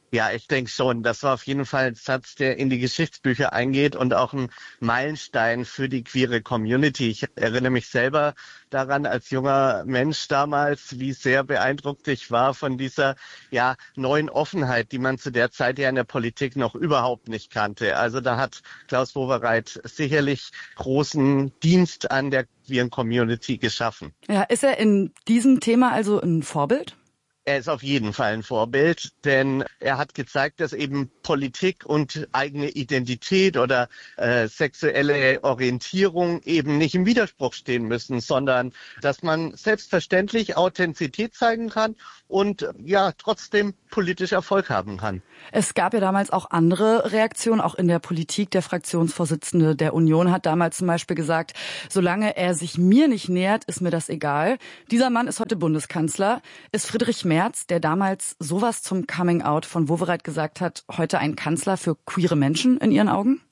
Ja, ich denke schon. Das war auf jeden Fall ein Satz, der in die Geschichtsbücher eingeht und auch ein Meilenstein für die queere Community. Ich erinnere mich selber daran als junger Mensch damals, wie sehr beeindruckt ich war von dieser ja neuen Offenheit, die man zu der Zeit ja in der Politik noch überhaupt nicht kannte. Also da hat Klaus Wowereit sicherlich großen Dienst an der queeren Community geschaffen. Ja, ist er in diesem Thema also ein Vorbild? Er ist auf jeden Fall ein Vorbild, denn er hat gezeigt, dass eben Politik und eigene Identität oder äh, sexuelle Orientierung eben nicht im Widerspruch stehen müssen, sondern dass man selbstverständlich Authentizität zeigen kann und ja trotzdem politisch Erfolg haben kann. Es gab ja damals auch andere Reaktionen, auch in der Politik. Der Fraktionsvorsitzende der Union hat damals zum Beispiel gesagt, solange er sich mir nicht nähert, ist mir das egal. Dieser Mann ist heute Bundeskanzler. Ist Friedrich Merz, der damals sowas zum Coming-out von Wowereit gesagt hat, heute ein Kanzler für queere Menschen in Ihren Augen?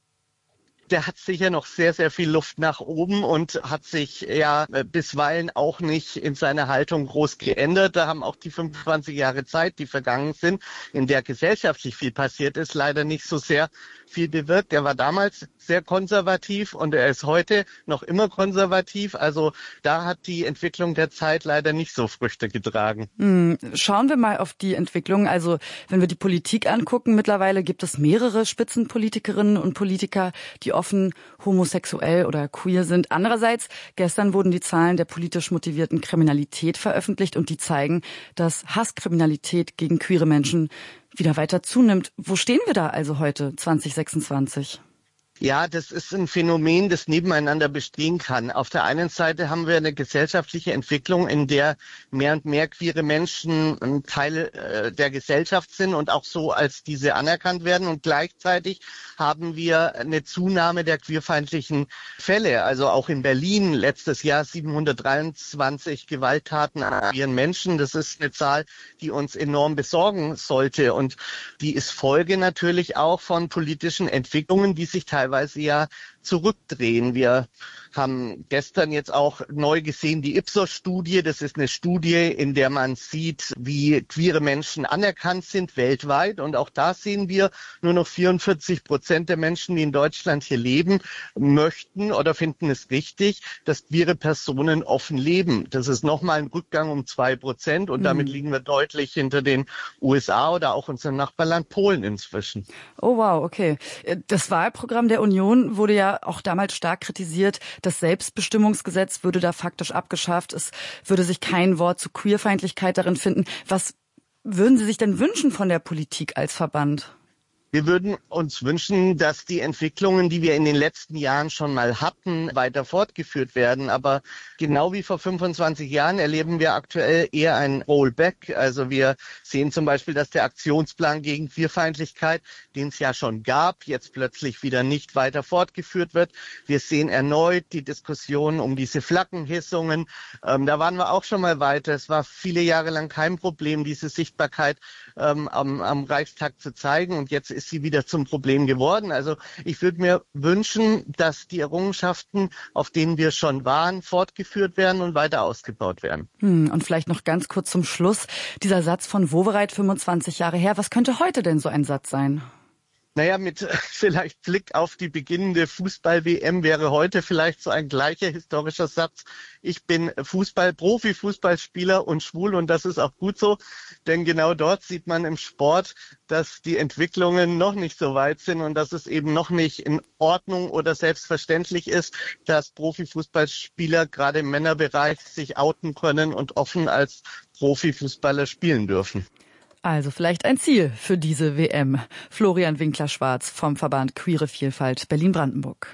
Der hat sicher noch sehr, sehr viel Luft nach oben und hat sich ja bisweilen auch nicht in seiner Haltung groß geändert. Da haben auch die fünfundzwanzig Jahre Zeit, die vergangen sind, in der gesellschaftlich viel passiert ist, leider nicht so sehr viel bewirkt. Er war damals sehr konservativ und er ist heute noch immer konservativ. Also da hat die Entwicklung der Zeit leider nicht so Früchte getragen. Hm, schauen wir mal auf die Entwicklung. Also wenn wir die Politik angucken, mittlerweile gibt es mehrere Spitzenpolitikerinnen und Politiker, die offen homosexuell oder queer sind. Andererseits, gestern wurden die Zahlen der politisch motivierten Kriminalität veröffentlicht und die zeigen, dass Hasskriminalität gegen queere Menschen wieder weiter zunimmt. Wo stehen wir da also heute, zwanzig sechsundzwanzig? Ja, das ist ein Phänomen, das nebeneinander bestehen kann. Auf der einen Seite haben wir eine gesellschaftliche Entwicklung, in der mehr und mehr queere Menschen ein Teil äh, der Gesellschaft sind und auch so als diese anerkannt werden. Und gleichzeitig haben wir eine Zunahme der queerfeindlichen Fälle. Also auch in Berlin letztes Jahr siebenhundertdreiundzwanzig Gewalttaten an queeren Menschen. Das ist eine Zahl, die uns enorm besorgen sollte. Und die ist Folge natürlich auch von politischen Entwicklungen, die sich teilweise teilweise ja zurückdrehen. Wir haben gestern jetzt auch neu gesehen die Ipsos-Studie. Das ist eine Studie, in der man sieht, wie queere Menschen anerkannt sind weltweit. Und auch da sehen wir, nur noch vierundvierzig Prozent der Menschen, die in Deutschland hier leben, möchten oder finden es richtig, dass queere Personen offen leben. Das ist nochmal ein Rückgang um zwei Prozent und mhm. damit liegen wir deutlich hinter den U S A oder auch unserem Nachbarland Polen inzwischen. Oh wow, okay. Das Wahlprogramm der Union wurde ja auch damals stark kritisiert. Das Selbstbestimmungsgesetz würde da faktisch abgeschafft. Es würde sich kein Wort zu Queerfeindlichkeit darin finden. Was würden Sie sich denn wünschen von der Politik als Verband? Wir würden uns wünschen, dass die Entwicklungen, die wir in den letzten Jahren schon mal hatten, weiter fortgeführt werden. Aber genau wie vor fünfundzwanzig Jahren erleben wir aktuell eher ein Rollback. Also wir sehen zum Beispiel, dass der Aktionsplan gegen Queerfeindlichkeit, den es ja schon gab, jetzt plötzlich wieder nicht weiter fortgeführt wird. Wir sehen erneut die Diskussion um diese Flaggenhissungen. Ähm, da waren wir auch schon mal weiter. Es war viele Jahre lang kein Problem, diese Sichtbarkeit ähm, am, am Reichstag zu zeigen. Und jetzt ist sie wieder zum Problem geworden. Also ich würde mir wünschen, dass die Errungenschaften, auf denen wir schon waren, fortgeführt werden und weiter ausgebaut werden. Hm, und vielleicht noch ganz kurz zum Schluss. Dieser Satz von Wowereit, fünfundzwanzig Jahre her. Was könnte heute denn so ein Satz sein? Naja, mit vielleicht Blick auf die beginnende Fußball-W M wäre heute vielleicht so ein gleicher historischer Satz. Ich bin Fußball, Profi-Fußballspieler und schwul und das ist auch gut so, denn genau dort sieht man im Sport, dass die Entwicklungen noch nicht so weit sind und dass es eben noch nicht in Ordnung oder selbstverständlich ist, dass Profifußballspieler gerade im Männerbereich sich outen können und offen als Profifußballer spielen dürfen. Also vielleicht ein Ziel für diese W M. Florian Winkler-Schwarz vom Verband Queere Vielfalt Berlin-Brandenburg.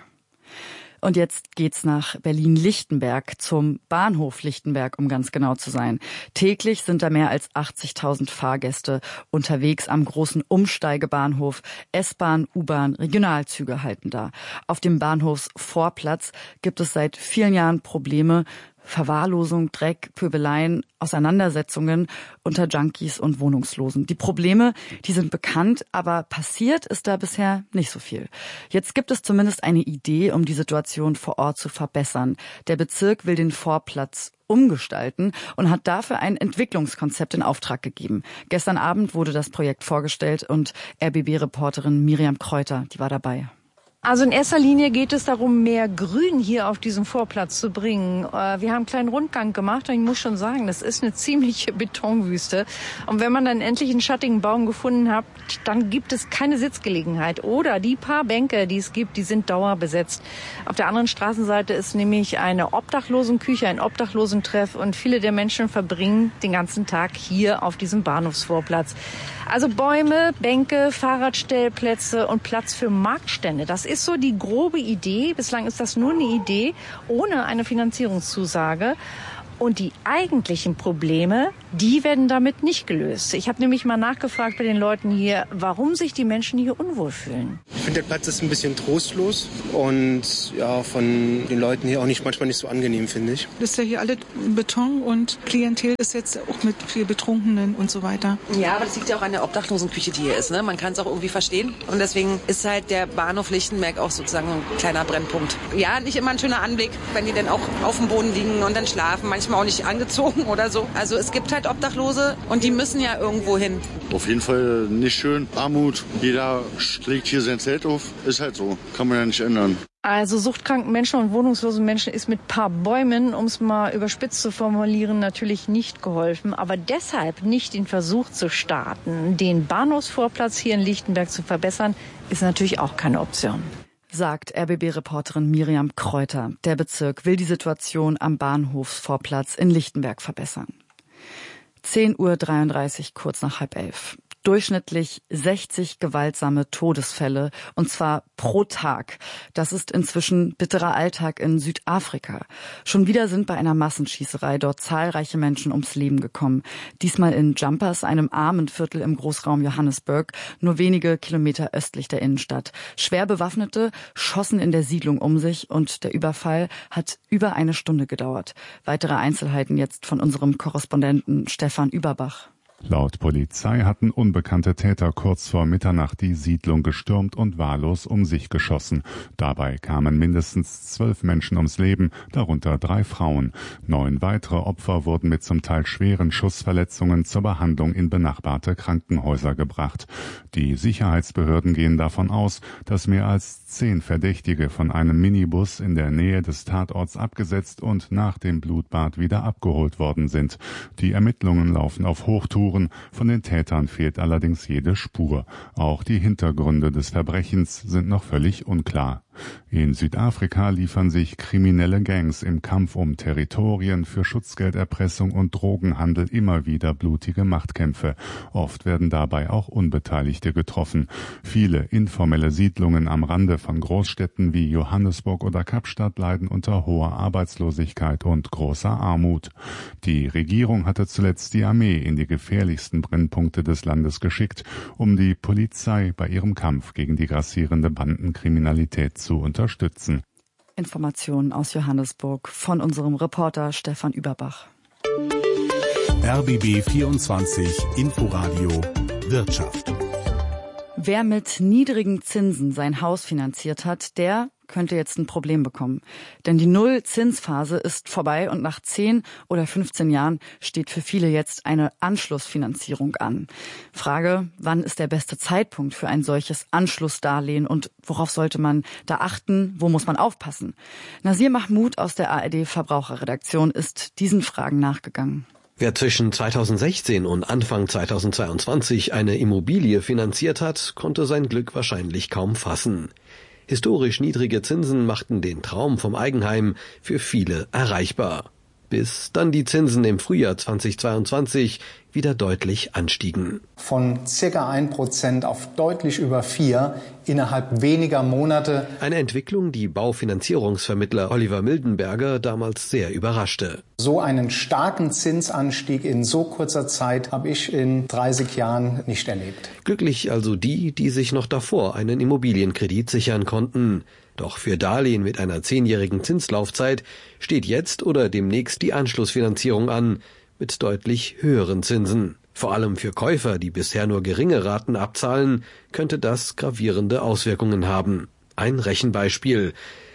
Und jetzt geht's nach Berlin-Lichtenberg, zum Bahnhof Lichtenberg, um ganz genau zu sein. Täglich sind da mehr als achtzigtausend Fahrgäste unterwegs am großen Umsteigebahnhof. S-Bahn, U-Bahn, Regionalzüge halten da. Auf dem Bahnhofsvorplatz gibt es seit vielen Jahren Probleme. Verwahrlosung, Dreck, Pöbeleien, Auseinandersetzungen unter Junkies und Wohnungslosen. Die Probleme, die sind bekannt, aber passiert ist da bisher nicht so viel. Jetzt gibt es zumindest eine Idee, um die Situation vor Ort zu verbessern. Der Bezirk will den Vorplatz umgestalten und hat dafür ein Entwicklungskonzept in Auftrag gegeben. Gestern Abend wurde das Projekt vorgestellt und R B B-Reporterin Miriam Kräuter, die war dabei. Also in erster Linie geht es darum, mehr Grün hier auf diesen Vorplatz zu bringen. Wir haben einen kleinen Rundgang gemacht und ich muss schon sagen, das ist eine ziemliche Betonwüste. Und wenn man dann endlich einen schattigen Baum gefunden hat, dann gibt es keine Sitzgelegenheit. Oder die paar Bänke, die es gibt, die sind dauerbesetzt. Auf der anderen Straßenseite ist nämlich eine Obdachlosenküche, ein Obdachlosentreff und viele der Menschen verbringen den ganzen Tag hier auf diesem Bahnhofsvorplatz. Also Bäume, Bänke, Fahrradstellplätze und Platz für Marktstände. Das ist so die grobe Idee. Bislang ist das nur eine Idee ohne eine Finanzierungszusage. Und die eigentlichen Probleme, die werden damit nicht gelöst. Ich habe nämlich mal nachgefragt bei den Leuten hier, warum sich die Menschen hier unwohl fühlen. Ich finde, der Platz ist ein bisschen trostlos und ja, von den Leuten hier auch nicht manchmal nicht so angenehm, finde ich. Das ist ja hier alle Beton und Klientel ist jetzt auch mit viel Betrunkenen und so weiter. Ja, aber das liegt ja auch an der Obdachlosenküche, die hier ist. Ne? Man kann es auch irgendwie verstehen und deswegen ist halt der Bahnhof Lichtenberg auch sozusagen ein kleiner Brennpunkt. Ja, nicht immer ein schöner Anblick, wenn die dann auch auf dem Boden liegen und dann schlafen. Manchmal auch nicht angezogen oder so. Also es gibt halt Obdachlose und die müssen ja irgendwo hin. Auf jeden Fall nicht schön. Armut. Jeder schlägt hier sein Zelt auf. Ist halt so. Kann man ja nicht ändern. Also suchtkranken Menschen und wohnungslosen Menschen ist mit paar Bäumen, um es mal überspitzt zu formulieren, natürlich nicht geholfen. Aber deshalb nicht den Versuch zu starten, den Bahnhofsvorplatz hier in Lichtenberg zu verbessern, ist natürlich auch keine Option. Sagt R B B-Reporterin Miriam Kräuter. Der Bezirk will die Situation am Bahnhofsvorplatz in Lichtenberg verbessern. zehn Uhr dreiunddreißig, kurz nach halb elf. Durchschnittlich sechzig gewaltsame Todesfälle, und zwar pro Tag. Das ist inzwischen bitterer Alltag in Südafrika. Schon wieder sind bei einer Massenschießerei dort zahlreiche Menschen ums Leben gekommen. Diesmal in Jumpers, einem armen Viertel im Großraum Johannesburg, nur wenige Kilometer östlich der Innenstadt. Schwer Bewaffnete schossen in der Siedlung um sich und der Überfall hat über eine Stunde gedauert. Weitere Einzelheiten jetzt von unserem Korrespondenten Stefan Überbach. Laut Polizei hatten unbekannte Täter kurz vor Mitternacht die Siedlung gestürmt und wahllos um sich geschossen. Dabei kamen mindestens zwölf Menschen ums Leben, darunter drei Frauen. Neun weitere Opfer wurden mit zum Teil schweren Schussverletzungen zur Behandlung in benachbarte Krankenhäuser gebracht. Die Sicherheitsbehörden gehen davon aus, dass mehr als zehn Verdächtige von einem Minibus in der Nähe des Tatorts abgesetzt und nach dem Blutbad wieder abgeholt worden sind. Die Ermittlungen laufen auf Hochtouren. Von den Tätern fehlt allerdings jede Spur. Auch die Hintergründe des Verbrechens sind noch völlig unklar. In Südafrika liefern sich kriminelle Gangs im Kampf um Territorien für Schutzgelderpressung und Drogenhandel immer wieder blutige Machtkämpfe. Oft werden dabei auch Unbeteiligte getroffen. Viele informelle Siedlungen am Rande von Großstädten wie Johannesburg oder Kapstadt leiden unter hoher Arbeitslosigkeit und großer Armut. Die Regierung hatte zuletzt die Armee in die gefährlichsten Brennpunkte des Landes geschickt, um die Polizei bei ihrem Kampf gegen die grassierende Bandenkriminalität zu unterstützen. Informationen aus Johannesburg von unserem Reporter Stefan Überbach. R B B vierundzwanzig Inforadio Wirtschaft. Wer mit niedrigen Zinsen sein Haus finanziert hat, der könnte jetzt ein Problem bekommen. Denn die Null-Zinsphase ist vorbei und nach zehn oder fünfzehn Jahren steht für viele jetzt eine Anschlussfinanzierung an. Frage, wann ist der beste Zeitpunkt für ein solches Anschlussdarlehen und worauf sollte man da achten, wo muss man aufpassen? Nasir Mahmoud aus der A R D Verbraucherredaktion ist diesen Fragen nachgegangen. Wer zwischen zweitausendsechzehn und Anfang zweitausendzweiundzwanzig eine Immobilie finanziert hat, konnte sein Glück wahrscheinlich kaum fassen. Historisch niedrige Zinsen machten den Traum vom Eigenheim für viele erreichbar. Bis dann die Zinsen im Frühjahr zweitausendzweiundzwanzig wieder deutlich anstiegen. Von circa ein Prozent auf deutlich über vier innerhalb weniger Monate. Eine Entwicklung, die Baufinanzierungsvermittler Oliver Mildenberger damals sehr überraschte. So einen starken Zinsanstieg in so kurzer Zeit habe ich in dreißig Jahren nicht erlebt. Glücklich also die, die sich noch davor einen Immobilienkredit sichern konnten. Doch für Darlehen mit einer zehnjährigen Zinslaufzeit steht jetzt oder demnächst die Anschlussfinanzierung an, mit deutlich höheren Zinsen. Vor allem für Käufer, die bisher nur geringe Raten abzahlen, könnte das gravierende Auswirkungen haben. Ein Rechenbeispiel.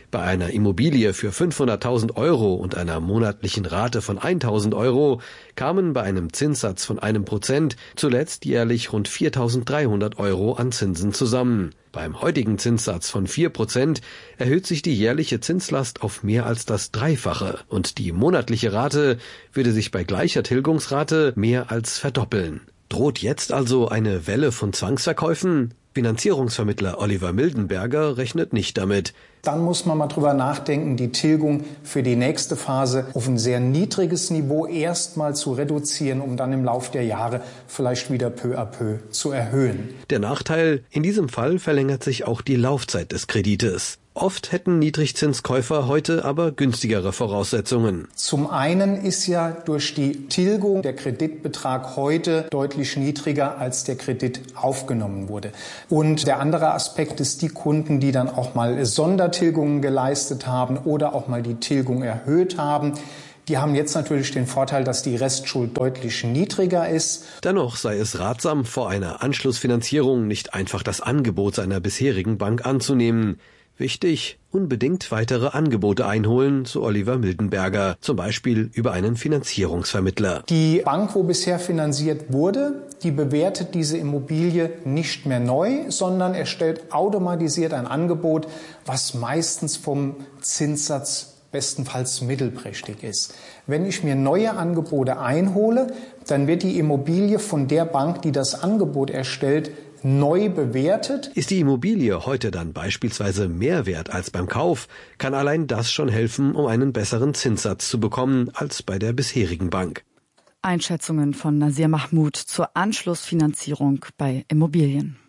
Bei einer Immobilie für fünfhunderttausend Euro und einer monatlichen Rate von tausend Euro kamen bei einem Zinssatz von einem Prozent zuletzt jährlich rund viertausenddreihundert Euro an Zinsen zusammen. Beim heutigen Zinssatz von vier Prozent erhöht sich die jährliche Zinslast auf mehr als das Dreifache und die monatliche Rate würde sich bei gleicher Tilgungsrate mehr als verdoppeln. Droht jetzt also eine Welle von Zwangsverkäufen? Finanzierungsvermittler Oliver Mildenberger rechnet nicht damit. Dann muss man mal drüber nachdenken, die Tilgung für die nächste Phase auf ein sehr niedriges Niveau erstmal zu reduzieren, um dann im Lauf der Jahre vielleicht wieder peu à peu zu erhöhen. Der Nachteil, in diesem Fall verlängert sich auch die Laufzeit des Kredites. Oft hätten Niedrigzinskäufer heute aber günstigere Voraussetzungen. Zum einen ist ja durch die Tilgung der Kreditbetrag heute deutlich niedriger, als der Kredit aufgenommen wurde. Und der andere Aspekt ist die Kunden, die dann auch mal Sondertilgungen geleistet haben oder auch mal die Tilgung erhöht haben. Die haben jetzt natürlich den Vorteil, dass die Restschuld deutlich niedriger ist. Dennoch sei es ratsam, vor einer Anschlussfinanzierung nicht einfach das Angebot seiner bisherigen Bank anzunehmen. Wichtig, unbedingt weitere Angebote einholen, so Oliver Mildenberger, zum Beispiel über einen Finanzierungsvermittler. Die Bank, wo bisher finanziert wurde, die bewertet diese Immobilie nicht mehr neu, sondern erstellt automatisiert ein Angebot, was meistens vom Zinssatz bestenfalls mittelprächtig ist. Wenn ich mir neue Angebote einhole, dann wird die Immobilie von der Bank, die das Angebot erstellt, neu bewertet. Ist die Immobilie heute dann beispielsweise mehr wert als beim Kauf, kann allein das schon helfen, um einen besseren Zinssatz zu bekommen als bei der bisherigen Bank. Einschätzungen von Nasir Mahmoud zur Anschlussfinanzierung bei Immobilien.